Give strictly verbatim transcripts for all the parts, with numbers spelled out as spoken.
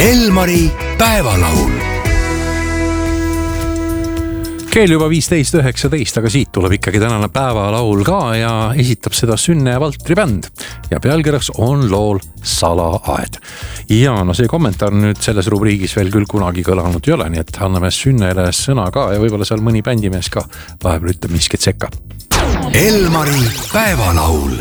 Elmari päevalaul. Keel juba viisteist üheksateist, aga siit tuleb ikkagi tänane päevalaul ka ja esitab seda Sünne ja Valtri bänd. Ja pealkirjaks on lool Salaaed. Ja no see kommentaar nüüd selles rubriigis veel küll kunagi kõlanud ei ole, nii et anname Sünnele sõna ka ja võib-olla seal mõni bändimees ka vahepeal ütleb miskit sekka. Elmari päevalaul.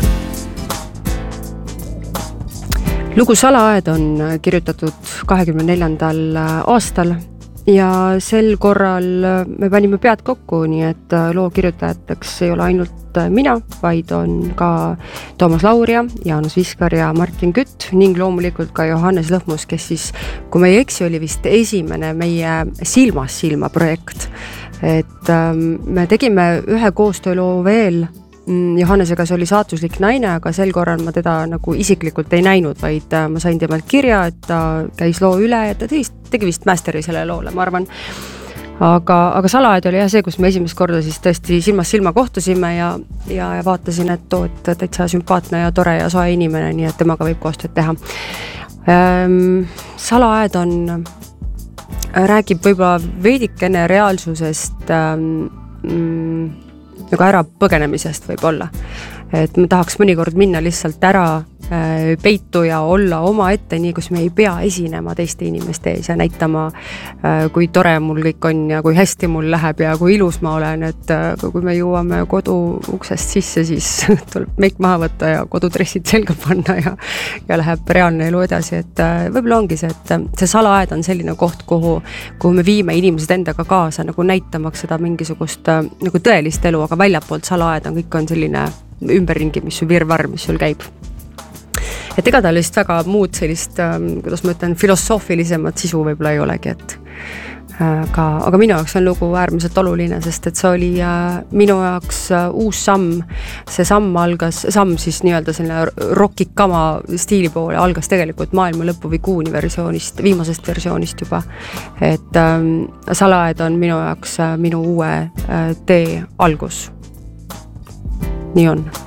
Lugu Salaaed on kirjutatud kahekümne neljandal aastal ja sel korral me panime pead kokku, nii et loo kirjutajateks ei ole ainult mina, vaid on ka Toomas Lauria, Jaanus Viskar ja Martin Kütt ning loomulikult ka Johannes Lõhmus, kes siis, kui me ei eksi, oli vist esimene meie Silmas silma projekt. Et me tegime ühe koostööloo veel Johannesega, see oli Saatuslik naine, aga sel korral ma teda nagu isiklikult ei näinud, vaid ma sain temalt kirja, et ta käis loo üle ja ta tegi vist masteri selle loole, ma arvan. Aga, aga Salaaed oli jah see, kus me esimest korda siis tõesti silmas silma kohtusime ja, ja, ja vaatasin, et too, et täitsa sümpaatne ja tore ja soe inimene, nii et temaga võib koostööd teha. Ähm, Salaaed on, räägib võib-olla veidikene reaalsusest ähm, nagu ära põgenemisest võib olla. Et me tahaks mõnikord minna lihtsalt ära äh, peitu ja olla oma ette, nii kus me ei pea esinema teiste inimeste ees ja näitama, äh, kui tore mul kõik on ja kui hästi mul läheb ja kui ilus ma olen, et äh, kui me jõuame kodu uksest sisse, siis tuleb meik maha võtta ja kodudressid selga panna ja, ja läheb reaalne elu edasi, et äh, võib-olla ongi see, et see Salaaed on selline koht, kuhu, kuhu me viime inimesed endaga kaasa, nagu näitamaks seda mingisugust äh, nagu tõelist elu, aga väljapoolt Salaaed on kõik on selline ümberringi, mis sul virvarr, mis sul käib. Et ega ta lihtsalt väga muud sellist, kuidas ma ütlen, filosoofilisemat sisu võib-olla ei olegi, et aga, aga minu jaoks on lugu äärmiselt oluline, sest et see oli minu jaoks uus samm. See samm algas, samm siis nii-öelda selline rockikama stiili poole algas tegelikult maailma lõpu või kuuni versioonist, viimasest versioonist juba. Et ähm, Salaaed on minu jaoks minu uue äh, tee algus. Nii on.